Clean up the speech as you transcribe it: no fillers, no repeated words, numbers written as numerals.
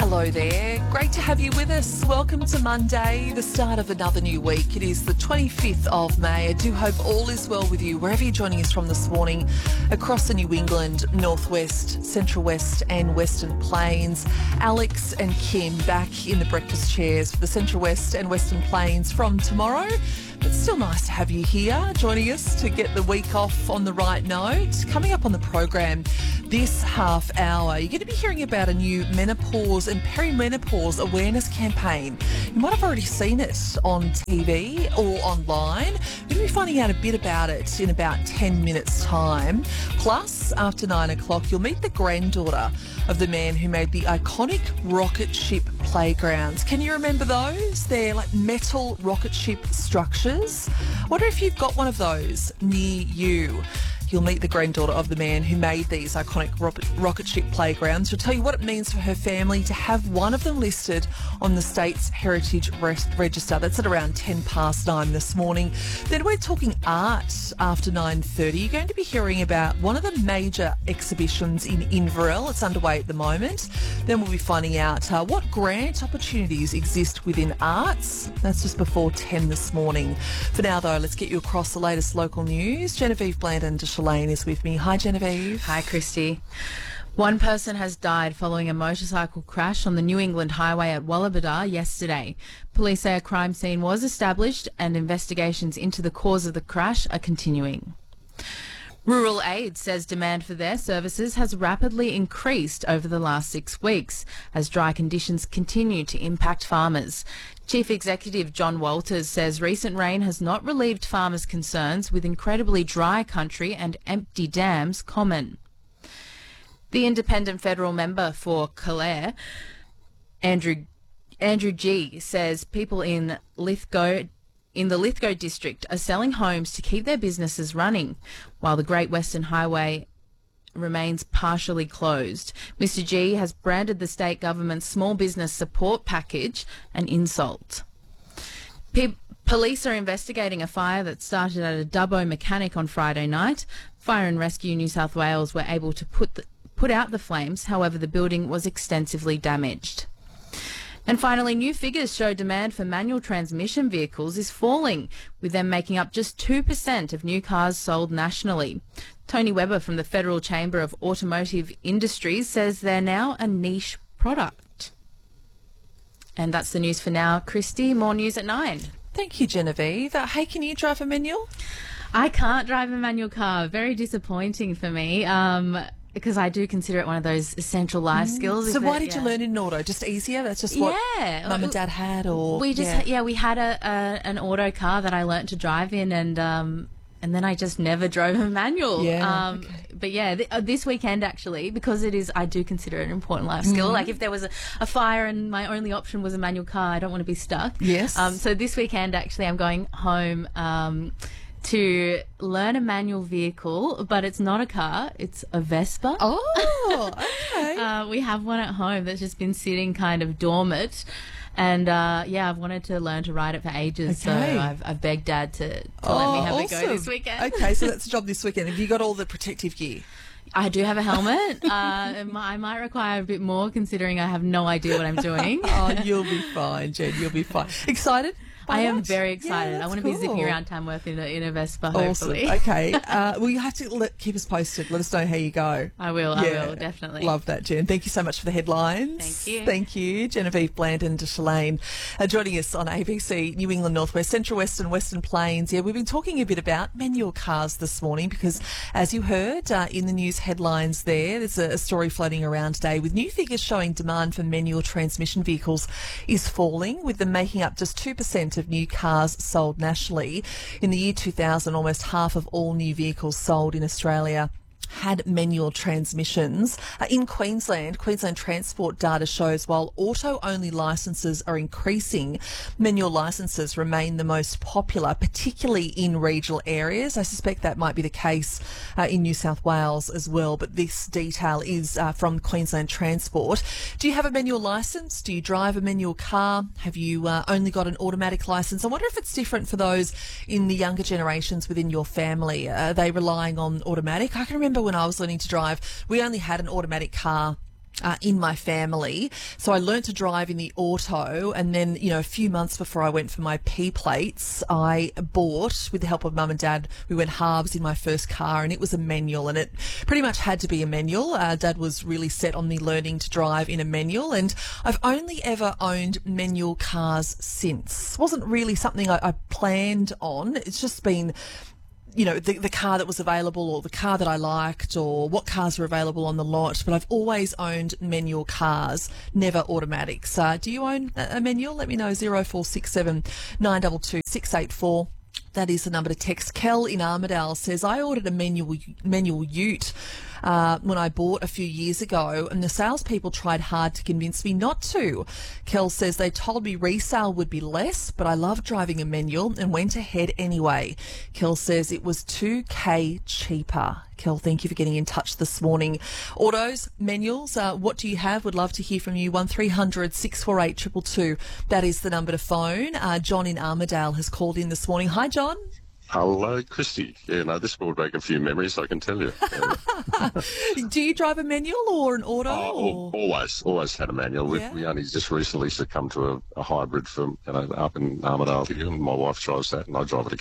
Hello there. Great to have you with us. Welcome to Monday, the start of another new week. It is the 25th of May. I do hope all is well with you, wherever you're joining us from this morning, across the New England, Northwest, Central West and Western Plains. Alex and Kim back in the breakfast chairs for the Central West and Western Plains from tomorrow. But still nice to have you here joining us to get the week off on the right note. Coming up on the program this half hour, you're going to be hearing about a new menopause and perimenopause awareness campaign. You might have already seen it on TV or online. We're going to be finding out a bit about it in about 10 minutes' time. Plus, after 9 o'clock, you'll meet the granddaughter of the man who made the iconic rocket ship playgrounds. Can you remember those? They're like metal rocket ship structures. Wonder if you've got one of those near you. You'll meet the granddaughter of the man who made these iconic rocket ship playgrounds. She'll tell you what it means for her family to have one of them listed on the state's Heritage Register. That's at around 9:10 this morning. Then we're talking art after 9:30. You're going to be hearing about one of the major exhibitions in Inverell. It's underway at the moment. Then we'll be finding out what grant opportunities exist within arts. That's just before 10 this morning. For now, though, let's get you across the latest local news. Genevieve Blandon Shalane is with me. Hi, Genevieve. Hi, Christy. One person has died following a motorcycle crash on the New England Highway at Wallabada yesterday. Police say a crime scene was established and investigations into the cause of the crash are continuing. Rural Aid says demand for their services has rapidly increased over the last 6 weeks as dry conditions continue to impact farmers. Chief Executive John Walters says recent rain has not relieved farmers' concerns with incredibly dry country and empty dams common. The independent federal member for Calare, Andrew G, says people in the Lithgow district are selling homes to keep their businesses running, while the Great Western Highway remains partially closed. Mr G has branded the state government's small business support package an insult. Police are investigating a fire that started at a Dubbo mechanic on Friday night. Fire and Rescue New South Wales were able to put out the flames, however the building was extensively damaged. And finally, new figures show demand for manual transmission vehicles is falling, with them making up just 2% of new cars sold nationally. Tony Webber from the Federal Chamber of Automotive Industries says they're now a niche product. And that's the news for now. Christy, more news at 9. Thank you, Genevieve. Hey, can you drive a manual? I can't drive a manual car. Very disappointing for me. Because I do consider it one of those essential life skills. So why did you learn in auto? Just easier? That's just what Mum and Dad had, or we just we had an auto car that I learnt to drive in, and then I just never drove a manual. But this weekend actually, because I do consider it an important life skill. Like if there was a fire and my only option was a manual car, I don't want to be stuck. Yes. So this weekend actually, I'm going home. To learn a manual vehicle, but it's not a car, it's a Vespa. Oh, okay. We have one at home that's just been sitting kind of dormant. And, I've wanted to learn to ride it for ages. Okay. So I've begged Dad to let me have a go this weekend. Okay, so that's the job this weekend. Have you got all the protective gear? I do have a helmet. I might require a bit more considering I have no idea what I'm doing. Oh, you'll be fine, Jen. You'll be fine. Excited? I am very excited. Yeah, I want to be zipping around Tamworth in a Vespa, awesome. hopefully. Okay. Well, you have to keep us posted. Let us know how you go. I will, definitely. Love that, Jen. Thank you so much for the headlines. Thank you. Thank you. Genevieve Blandon de Shalane joining us on ABC New England Northwest, Central West and Western Plains. Yeah, we've been talking a bit about manual cars this morning because, as you heard in the news headlines there's a story floating around today with new figures showing demand for manual transmission vehicles is falling, with them making up just 2% of new cars sold nationally. In the year 2000, almost half of all new vehicles sold in Australia had manual transmissions. In Queensland transport data shows while auto-only licences are increasing, manual licences remain the most popular, particularly in regional areas. I suspect that might be the case in New South Wales as well, but this detail is from Queensland Transport. Do you have a manual licence? Do you drive a manual car? Have you only got an automatic licence? I wonder if it's different for those in the younger generations within your family. Are they relying on automatic? I can remember when I was learning to drive, we only had an automatic car in my family. So I learnt to drive in the auto, and then, a few months before I went for my P plates, I bought, with the help of mum and dad, we went halves in my first car, and it was a manual, and it pretty much had to be a manual. Dad was really set on me learning to drive in a manual, and I've only ever owned manual cars since. Wasn't really something I planned on. It's just been the car that was available, or the car that I liked, or what cars were available on the lot. But I've always owned manual cars, never automatics. Do you own a manual? Let me know. 0467 922 684. That is the number to text. Kel in Armidale says, I ordered a manual ute when I bought a few years ago, and the salespeople tried hard to convince me not to. Kel says they told me resale would be less, but I love driving a manual and went ahead anyway. Kel says it was $2,000 cheaper. Kel, thank you for getting in touch this morning. Autos, manuals, what do you have? Would love to hear from you. 1300 648 222. That is the number to phone. John in Armidale has called in this morning. Hi, John. Hello, Christy. Yeah, no, this brought back a few memories, I can tell you. Do you drive a manual or an auto? Always had a manual. We only just recently succumbed to a hybrid from up in Armidale here, and my wife drives that, and I drive it